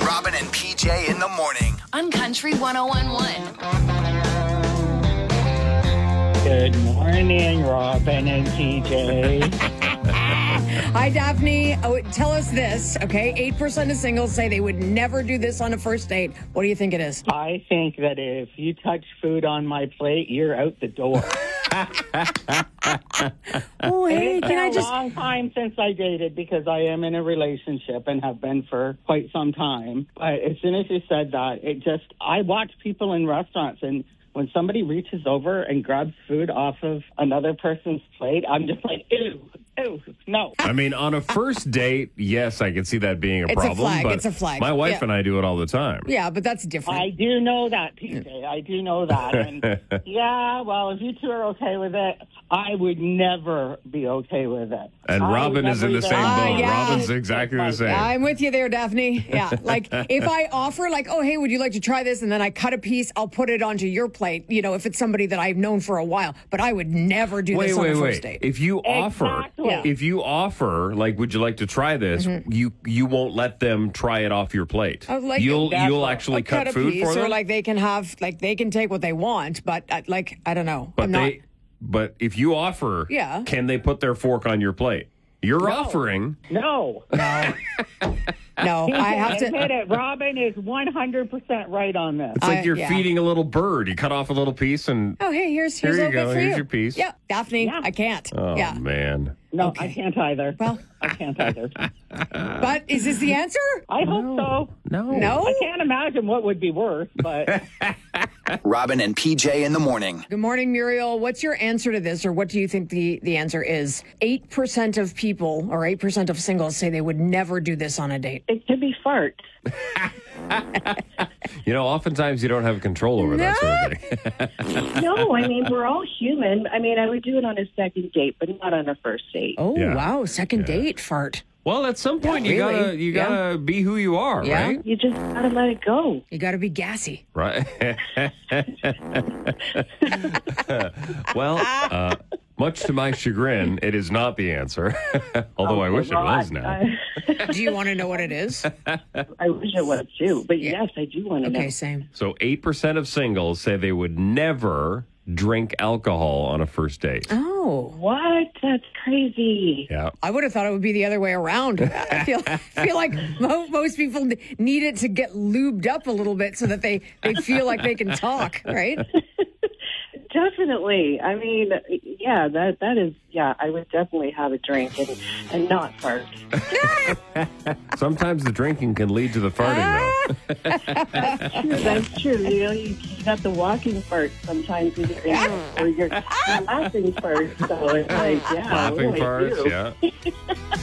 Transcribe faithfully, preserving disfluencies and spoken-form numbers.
Robin and P J in the morning. On Country one oh one point one. Good morning, Robin and P J. Hi, Daphne. Oh, tell us this, okay? eight percent of singles say they would never do this on a first date. What do you think it is? I think that if you touch food on my plate, you're out the door. Oh, hey, It's can been I a just... long time since I dated because I am in a relationship and have been for quite some time. But as soon as you said that, it just, I watch people in restaurants, and when somebody reaches over and grabs food off of another person's plate, I'm just like, ew, ew, no. I mean, on a first date, yes, I can see that being a It's a problem. flag, But it's a flag. My wife Yeah. and I do it all the time. Yeah, but that's different. I do know that, P J. I do know that. And yeah, well, if you two are okay with it, I would never be okay with it. And I would Robin is in never the either. same Ah, boat. yeah. Robin's exactly the same. Yeah, I'm with you there, Daphne. Yeah, like if I offer, like, oh, hey, would you like to try this? And then I cut a piece, I'll put it onto your plate, you know, if it's somebody that I've known for a while. But I would never do Wait, this on wait, a wait. first date. If you offer, Exactly. Yeah. if you offer, like, would you like to try this? You you won't let them try it off your plate. Oh, like- you'll That's you'll right. actually Or cut cut a food piece, for them. or like they can have, like they can take what they want, but uh, like I don't know. but I'm they, not. but if you offer, Yeah. can they put their fork on your plate? You're No. offering. No. No, I have to. Admit it. Robin is one hundred percent right on this. It's like I- you're yeah. feeding a little bird. You cut off a little piece and Oh, hey, here's Here here's you a little go. bit for Here's you. your piece. Yeah, Daphne, Yeah. I can't. oh yeah, man. No, Okay. I can't either. Well- I can't either. but is this the answer? I hope so. No. No. I can't imagine what would be worse, but Robin and P J in the morning. Good morning, Muriel. What's your answer to this, or what do you think the, the answer is? eight percent of people, or eight percent of singles, say they would never do this on a date. It could be fart. You know, oftentimes you don't have control over that sort of thing. No, I mean, we're all human. I mean, I would do it on a second date, but not on a first date. Oh, Yeah. wow. Second date fart. Well, at some point you really. gotta you Yeah. gotta be who you are, Yeah. right? You just gotta let it go. You got to be gassy. Right. Well, uh, much to my chagrin, it is not the answer. Although I wish it was now. I, Do you want to know what it is? I wish it was too, but Yeah. yes, I do want to Okay, know. same. So eight percent of singles say they would never drink alcohol on a first date. Oh, What? That's crazy. Yeah. I would have thought it would be the other way around. I feel feel like mo- most people need it to get lubed up a little bit so that they, they feel like they can talk, right? Definitely. I mean, yeah, that that is, yeah, I would definitely have a drink and, and not fart. Sometimes the drinking can lead to the farting, though. True, that's true. You know, you, you got the walking fart sometimes when you're in, or you're laughing fart. So it's like, yeah, Laughing what do I farts, do? yeah.